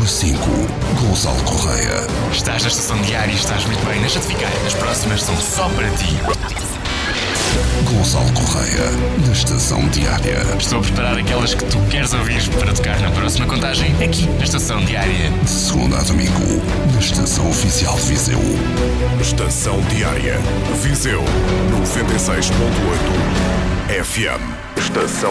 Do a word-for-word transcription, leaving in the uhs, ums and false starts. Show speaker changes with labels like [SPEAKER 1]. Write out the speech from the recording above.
[SPEAKER 1] Número cinco. Gonçalo Correia.
[SPEAKER 2] Estás na estação diária e estás muito bem. Deixa-te ficar. As próximas são só para ti.
[SPEAKER 1] Gonçalo Correia, na estação diária.
[SPEAKER 2] Estou a preparar aquelas que tu queres ouvir para tocar na próxima contagem aqui na estação diária.
[SPEAKER 1] De segunda a domingo, na estação oficial de Viseu.
[SPEAKER 3] Estação Diária. Viseu noventa e seis ponto oito F M. Estação